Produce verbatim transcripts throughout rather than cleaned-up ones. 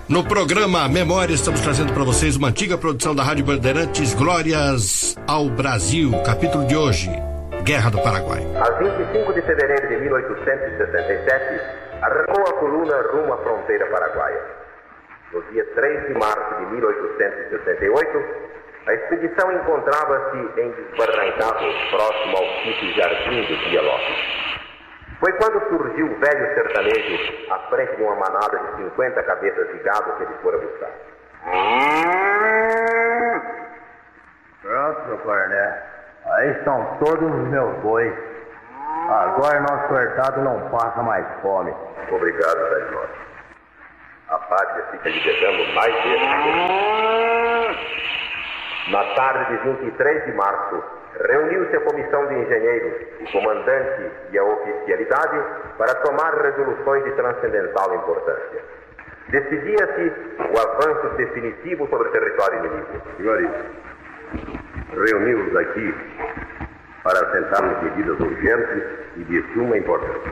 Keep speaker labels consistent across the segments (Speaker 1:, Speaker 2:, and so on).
Speaker 1: No programa Memória, estamos trazendo para vocês uma antiga produção da Rádio Bandeirantes, Glórias ao Brasil. Capítulo de hoje, Guerra do Paraguai.
Speaker 2: A vinte e cinco de fevereiro de mil oitocentos e sessenta e sete, arrancou a coluna rumo à fronteira paraguaia. No dia três de março de mil oitocentos e sessenta e oito, a expedição encontrava-se em Desbarrancado, próximo ao sítio Jardim do Guia Lopes. Foi quando surgiu o velho sertanejo à frente de uma manada de cinquenta cabeças de gado que ele fora buscar.
Speaker 3: Pronto, seu coronel. Aí estão todos os meus bois. Agora nosso herdado não passa mais fome.
Speaker 2: Obrigado, velho nosso. A pátria fica lhe devendo mais vezes. Na tarde de vinte e três de março, reuniu-se a comissão de engenheiros, o comandante e a oficialidade para tomar resoluções de transcendental importância. Decidia-se o avanço definitivo sobre o território inimigo.
Speaker 4: Senhores, reunimos aqui para assentarmos medidas urgentes e de suma importância.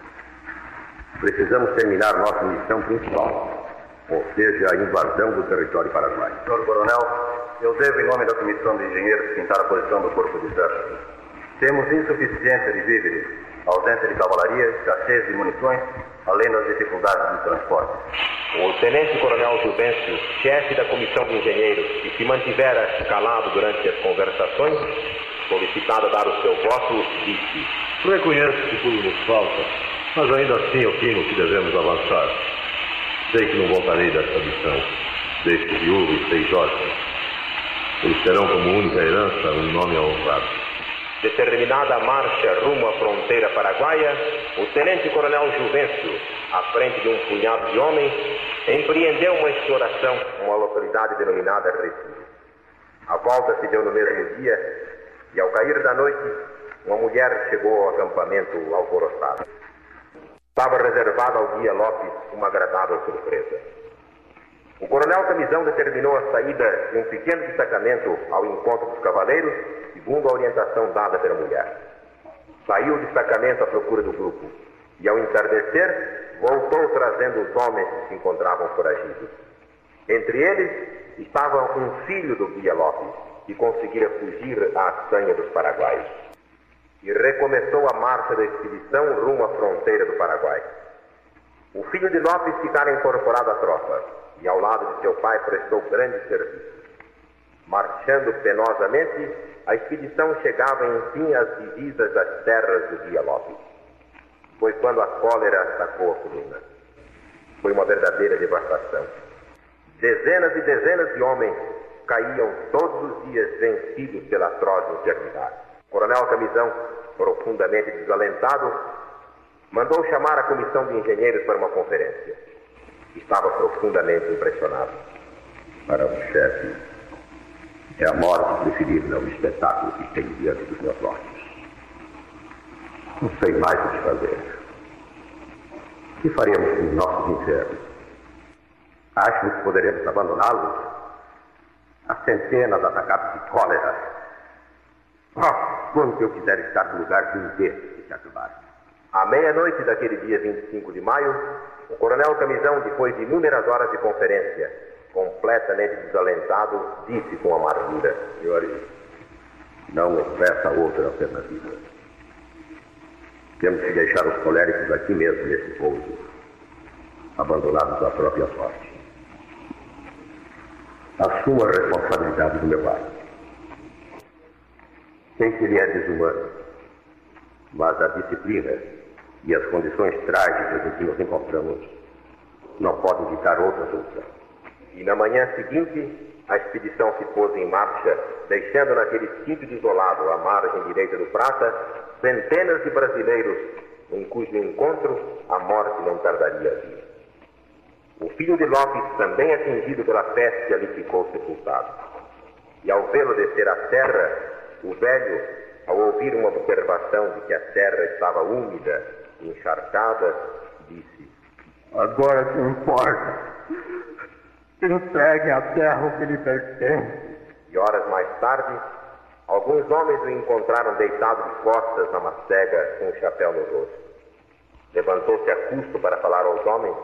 Speaker 4: Precisamos terminar nossa missão principal, ou seja, a invasão do território paraguaio.
Speaker 5: Senhor Coronel, eu devo, em nome da Comissão de Engenheiros, pintar a posição do Corpo de Exército. Temos insuficiência de víveres, ausência de cavalaria, escassez de munições, além das dificuldades de transporte.
Speaker 2: O tenente-coronel Juvencio, chefe da Comissão de Engenheiros, que se mantivera calado durante as conversações, solicitado a dar o seu voto, disse:
Speaker 6: reconheço que tudo nos falta, mas ainda assim opino que devemos avançar. Sei que não voltarei desta missão, desde que viúvo e seis órfãos. Eles terão como única herança um nome honrado.
Speaker 2: Determinada a marcha rumo à fronteira paraguaia, o tenente-coronel Juvencio, à frente de um punhado de homens, empreendeu uma exploração numa localidade denominada Recife. A volta se deu no mesmo dia e, ao cair da noite, uma mulher chegou ao acampamento alvoroçada. Estava reservada ao guia Lopes uma agradável surpresa. O coronel Camisão determinou a saída de um pequeno destacamento ao encontro dos cavaleiros, segundo a orientação dada pela mulher. Saiu o destacamento à procura do grupo e, ao entardecer, voltou trazendo os homens que se encontravam foragidos. Entre eles estava um filho do guia Lopes, que conseguira fugir à assanha dos paraguaios. E recomeçou a marcha da expedição rumo à fronteira do Paraguai. O filho de Lopes ficara incorporado à tropa e, ao lado de seu pai, prestou grande serviço. Marchando penosamente, a expedição chegava enfim às divisas das terras do guia Lopes. Foi quando a cólera atacou a coluna. Foi uma verdadeira devastação. Dezenas e dezenas de homens caíam todos os dias vencidos pela atroz enfermidade. O coronel Camisão, profundamente desalentado, mandou chamar a comissão de engenheiros para uma conferência. Estava profundamente impressionado.
Speaker 4: Para o chefe, é a morte preferida ao espetáculo que tem diante dos meus olhos. Não sei mais o que fazer. O que faremos com os nossos enfermos? Acham que poderemos abandoná-los? As centenas atacados de cólera. Oh, quando eu quiser estar no lugar de um desses que se acabaram.
Speaker 2: À meia-noite daquele dia vinte e cinco de maio, o coronel Camisão, depois de inúmeras horas de conferência, completamente desalentado, disse com amargura:
Speaker 4: senhores, não oferta outra alternativa. Temos que deixar os coléricos aqui mesmo, nesse pouso, abandonados à própria sorte. Assuma a responsabilidade do meu pai. Sei que ele é desumano, mas a disciplina e as condições trágicas em que nos encontramos não podem ditar outra solução.
Speaker 2: E na manhã seguinte, a expedição se pôs em marcha, deixando naquele sítio desolado, à margem direita do Prata, centenas de brasileiros, em cujo encontro a morte não tardaria a vir. O filho de Lopes, também atingido pela peste, ali ficou sepultado. E ao vê-lo descer a serra, o velho, ao ouvir uma observação de que a terra estava úmida e encharcada, disse:
Speaker 3: agora que importa, entregue a terra o que lhe pertence.
Speaker 2: E horas mais tarde, alguns homens o encontraram deitado de costas na macega, com um chapéu no rosto. Levantou-se a custo para falar aos homens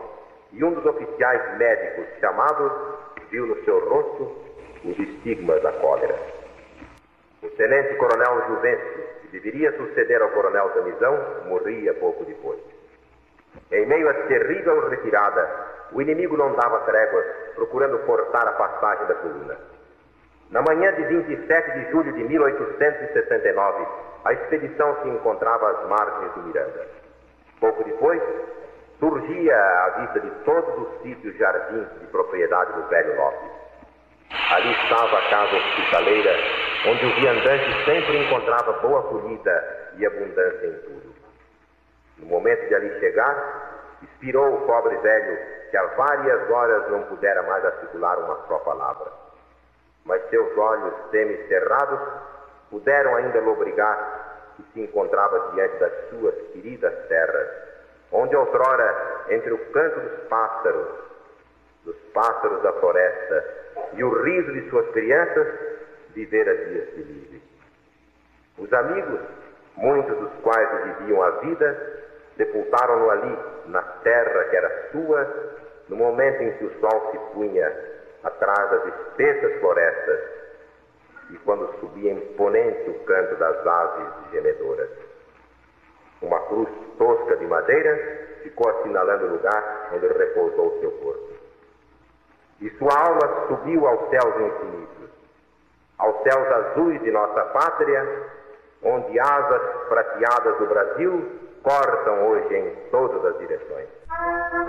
Speaker 2: e um dos oficiais médicos chamados viu no seu rosto os estigmas da cólera. O tenente-coronel Juvencio, que deveria suceder ao coronel Tamizão, morria pouco depois. Em meio à terrível retirada, o inimigo não dava tréguas, procurando cortar a passagem da coluna. Na manhã de vinte e sete de julho de mil oitocentos e sessenta e nove, a expedição se encontrava às margens do Miranda. Pouco depois, surgia à vista de todos os sítios jardins de propriedade do velho Lopes. Ali estava a casa hospitaleira, onde o viandante sempre encontrava boa acolhida e abundância em tudo. No momento de ali chegar, expirou o pobre velho, que há várias horas não pudera mais articular uma só palavra. Mas seus olhos semicerrados puderam ainda lobrigar que se encontrava diante das suas queridas terras, onde outrora, entre o canto dos pássaros, dos pássaros da floresta e o riso de suas crianças, vivera dias felizes. Os amigos, muitos dos quais lhe deviam a vida, sepultaram-no ali, na terra que era sua, no momento em que o sol se punha atrás das espessas florestas e quando subia imponente o canto das aves gemedoras. Uma cruz tosca de madeira ficou assinalando o lugar onde repousou seu corpo. E sua alma subiu aos céus infinitos, aos céus azuis de nossa pátria, onde asas prateadas do Brasil cortam hoje em todas as direções.